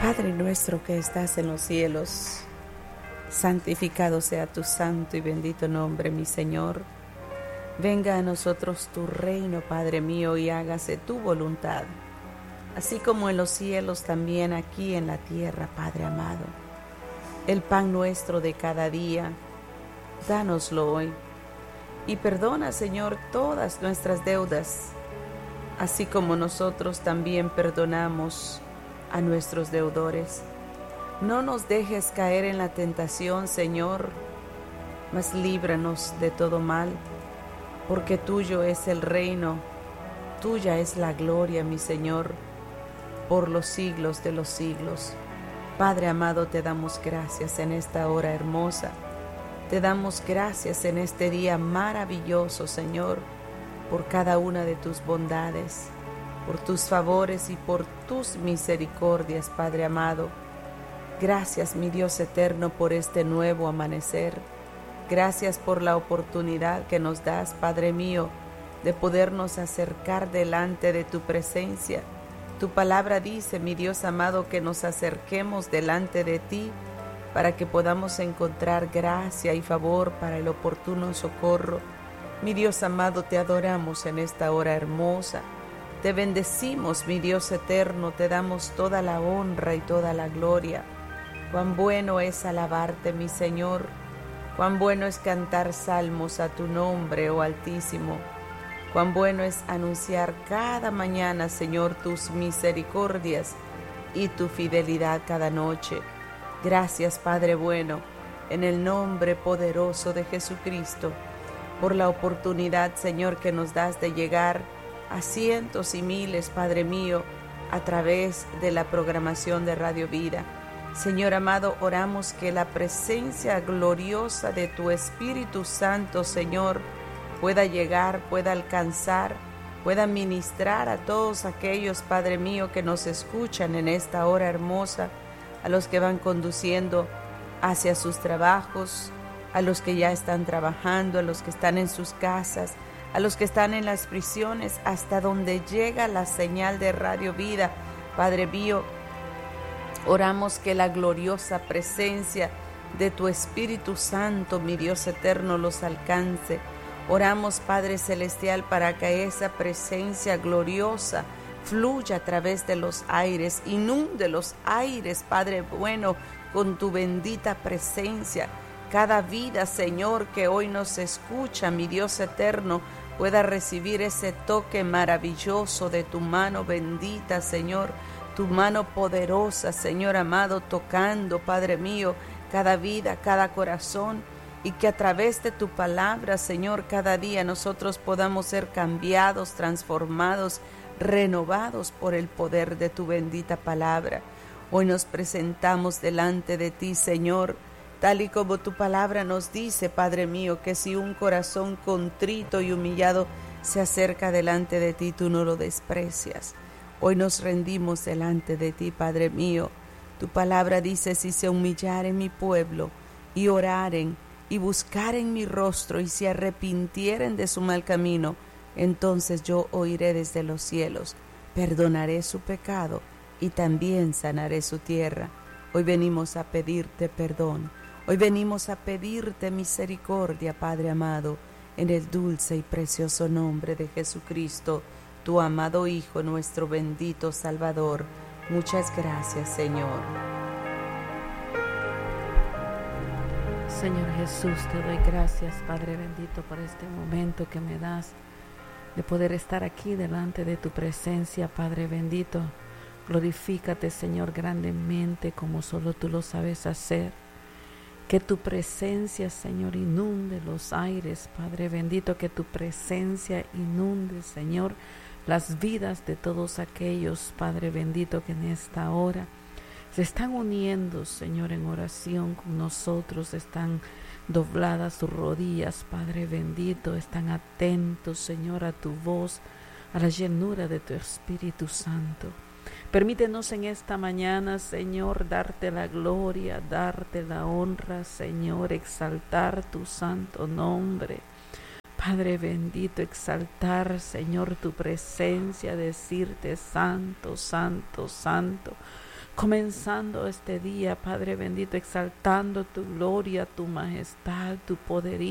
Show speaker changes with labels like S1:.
S1: Padre nuestro que estás en los cielos, santificado sea tu santo y bendito nombre, mi Señor. Venga a nosotros tu reino, Padre mío, y hágase tu voluntad, así como en los cielos, también aquí en la tierra, Padre amado. El pan nuestro de cada día, dánoslo hoy. Y perdona, Señor, todas nuestras deudas, así como nosotros también perdonamos a nuestros deudores. No nos dejes caer en la tentación, Señor, mas líbranos de todo mal, porque tuyo es el reino, tuya es la gloria, mi Señor, por los siglos de los siglos. Padre amado, te damos gracias en esta hora hermosa. Te damos gracias en este día maravilloso, Señor, por cada una de tus bondades, por tus favores y por tus misericordias, Padre amado. Gracias, mi Dios eterno, por este nuevo amanecer. Gracias por la oportunidad que nos das, Padre mío, de podernos acercar delante de tu presencia. Tu palabra dice, mi Dios amado, que nos acerquemos delante de ti para que podamos encontrar gracia y favor para el oportuno socorro. Mi Dios amado, te adoramos en esta hora hermosa. Te bendecimos, mi Dios eterno, te damos toda la honra y toda la gloria. Cuán bueno es alabarte, mi Señor. Cuán bueno es cantar salmos a tu nombre, oh Altísimo. Cuán bueno es anunciar cada mañana, Señor, tus misericordias y tu fidelidad cada noche. Gracias, Padre bueno, en el nombre poderoso de Jesucristo, por la oportunidad, Señor, que nos das de llegar a cientos y miles, Padre mío, a través de la programación de Radio Vida. Señor amado, oramos que la presencia gloriosa de tu Espíritu Santo, Señor, pueda llegar, pueda alcanzar, pueda ministrar a todos aquellos, Padre mío, que nos escuchan en esta hora hermosa, a los que van conduciendo hacia sus trabajos, a los que ya están trabajando, a los que están en sus casas, a los que están en las prisiones, hasta donde llega la señal de Radio Vida. Padre mío, oramos que la gloriosa presencia de tu Espíritu Santo, mi Dios eterno, los alcance. Oramos, Padre Celestial, para que esa presencia gloriosa fluya a través de los aires, inunde los aires, Padre bueno, con tu bendita presencia. Cada vida, Señor, que hoy nos escucha, mi Dios eterno, pueda recibir ese toque maravilloso de tu mano bendita, Señor, tu mano poderosa, Señor amado, tocando, Padre mío, cada vida, cada corazón, y que a través de tu palabra, Señor, cada día nosotros podamos ser cambiados, transformados, renovados por el poder de tu bendita palabra. Hoy nos presentamos delante de ti, Señor, tal y como tu palabra nos dice, Padre mío, que si un corazón contrito y humillado se acerca delante de ti, tú no lo desprecias. Hoy nos rendimos delante de ti, Padre mío. Tu palabra dice, si se humillaren mi pueblo y oraren y buscaren mi rostro y se arrepintieren de su mal camino, entonces yo oiré desde los cielos, perdonaré su pecado y también sanaré su tierra. Hoy venimos a pedirte perdón. Hoy venimos a pedirte misericordia, Padre amado, en el dulce y precioso nombre de Jesucristo, tu amado Hijo, nuestro bendito Salvador. Muchas gracias, Señor.
S2: Señor Jesús, te doy gracias, Padre bendito, por este momento que me das de poder estar aquí delante de tu presencia, Padre bendito. Glorifícate, Señor, grandemente como solo tú lo sabes hacer. Que tu presencia, Señor, inunde los aires, Padre bendito, que tu presencia inunde, Señor, las vidas de todos aquellos, Padre bendito, que en esta hora se están uniendo, Señor, en oración con nosotros, están dobladas sus rodillas, Padre bendito, están atentos, Señor, a tu voz, a la llenura de tu Espíritu Santo. Permítenos en esta mañana, Señor, darte la gloria, darte la honra, Señor, exaltar tu santo nombre. Padre bendito, exaltar, Señor, tu presencia, decirte santo, santo, santo. comenzando este día, Padre bendito, exaltando tu gloria, tu majestad, tu poderío.